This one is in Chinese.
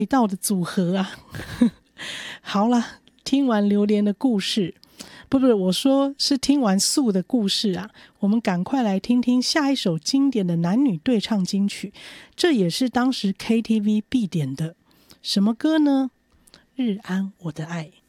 道的组合啊。好啦，听完榴莲的故事，不，我说是听完素的故事啊，我们赶快来听听下一首经典的男女对唱金曲，这也是当时 KTV 必点的。什么歌呢？日安我的爱。